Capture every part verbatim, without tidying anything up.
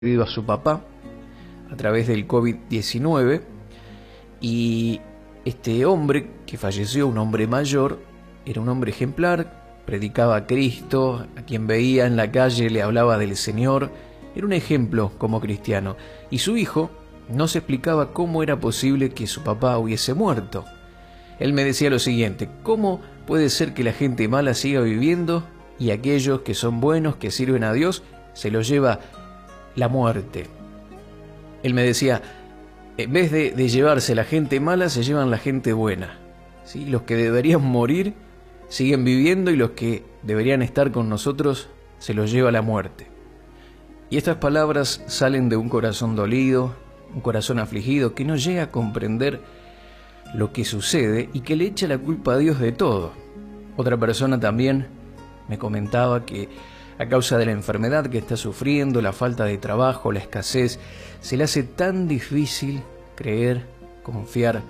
perdido a su papá a través del COVID diecinueve, y este hombre que falleció, un hombre mayor, era un hombre ejemplar, predicaba a Cristo, a quien veía en la calle le hablaba del Señor, era un ejemplo como cristiano, y su hijo no se explicaba cómo era posible que su papá hubiese muerto. Él me decía lo siguiente: ¿cómo puede ser que la gente mala siga viviendo y aquellos que son buenos, que sirven a Dios, se los lleva la muerte? Él me decía, en vez de, de llevarse la gente mala, se llevan la gente buena, ¿sí? Los que deberían morir siguen viviendo y los que deberían estar con nosotros se los lleva la muerte. Y estas palabras salen de un corazón dolido, un corazón afligido, que no llega a comprender lo que sucede y que le echa la culpa a Dios de todo. Otra persona también me comentaba que a causa de la enfermedad que está sufriendo, la falta de trabajo, la escasez, se le hace tan difícil creer, confiar.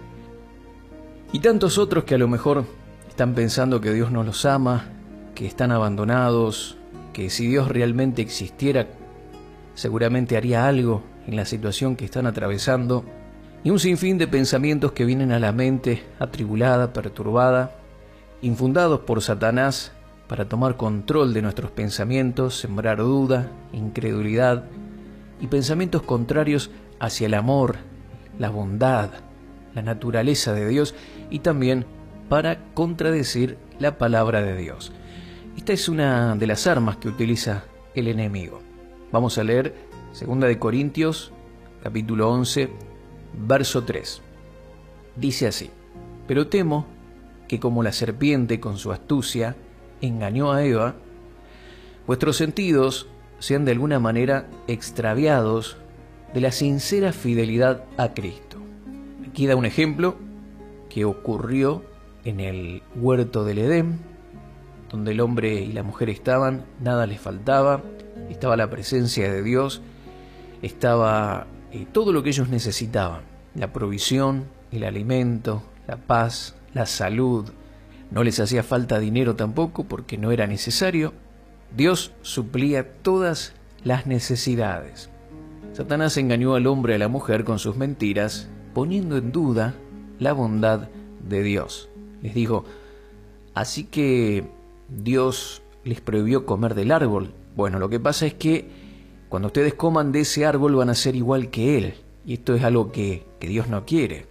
Y tantos otros que a lo mejor están pensando que Dios no los ama, que están abandonados, que si Dios realmente existiera, seguramente haría algo en la situación que están atravesando. Y un sinfín de pensamientos que vienen a la mente atribulada, perturbada, infundados por Satanás, para tomar control de nuestros pensamientos, sembrar duda, incredulidad y pensamientos contrarios hacia el amor, la bondad, la naturaleza de Dios, y también para contradecir la palabra de Dios. Esta es una de las armas que utiliza el enemigo. Vamos a leer segunda de Corintios, capítulo once, verso tres. Dice así: pero temo que como la serpiente con su astucia engañó a Eva, vuestros sentidos sean de alguna manera extraviados de la sincera fidelidad a Cristo. Aquí da un ejemplo que ocurrió en el huerto del Edén, donde el hombre y la mujer estaban, nada les faltaba, estaba la presencia de Dios, estaba eh, todo lo que ellos necesitaban, la provisión, el alimento, la paz, la salud. No les hacía falta dinero tampoco porque no era necesario. Dios suplía todas las necesidades. Satanás engañó al hombre y a la mujer con sus mentiras, poniendo en duda la bondad de Dios. Les dijo, así que Dios les prohibió comer del árbol. Bueno, lo que pasa es que cuando ustedes coman de ese árbol van a ser igual que Él. Y esto es algo que, que Dios no quiere.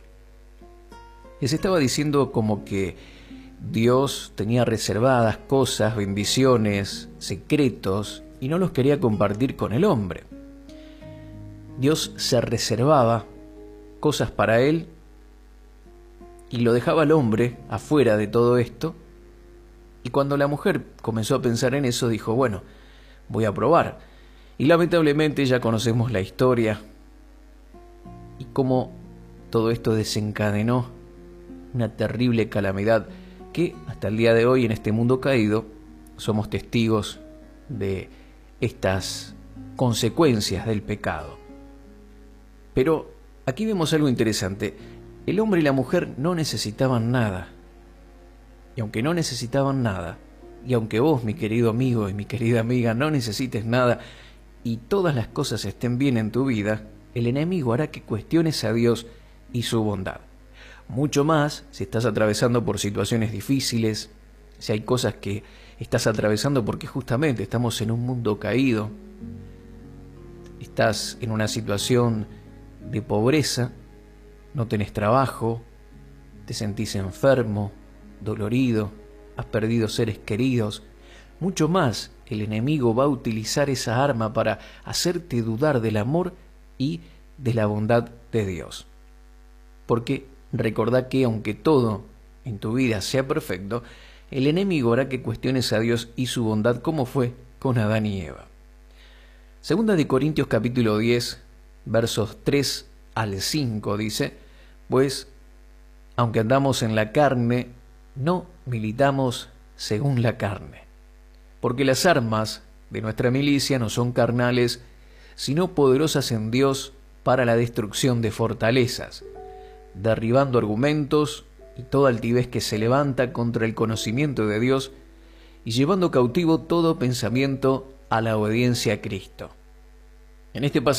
Les estaba diciendo como que Dios tenía reservadas cosas, bendiciones, secretos, y no los quería compartir con el hombre. Dios se reservaba cosas para él y lo dejaba al hombre afuera de todo esto. Y cuando la mujer comenzó a pensar en eso, dijo, bueno, voy a probar. Y lamentablemente ya conocemos la historia y cómo todo esto desencadenó una terrible calamidad que hasta el día de hoy en este mundo caído somos testigos de estas consecuencias del pecado. Pero aquí vemos algo interesante. El hombre y la mujer no necesitaban nada. Y aunque no necesitaban nada, y aunque vos, mi querido amigo y mi querida amiga, no necesites nada y todas las cosas estén bien en tu vida, el enemigo hará que cuestiones a Dios y su bondad. Mucho más si estás atravesando por situaciones difíciles, si hay cosas que estás atravesando porque justamente estamos en un mundo caído, estás en una situación de pobreza, no tenés trabajo, te sentís enfermo, dolorido, has perdido seres queridos, mucho más el enemigo va a utilizar esa arma para hacerte dudar del amor y de la bondad de Dios. Porque recordá que aunque todo en tu vida sea perfecto, el enemigo hará que cuestiones a Dios y su bondad, como fue con Adán y Eva. Segunda de Corintios capítulo diez, versos tres al cinco dice, pues, aunque andamos en la carne, no militamos según la carne. Porque las armas de nuestra milicia no son carnales, sino poderosas en Dios para la destrucción de fortalezas, derribando argumentos y toda altivez que se levanta contra el conocimiento de Dios y llevando cautivo todo pensamiento a la obediencia a Cristo. En este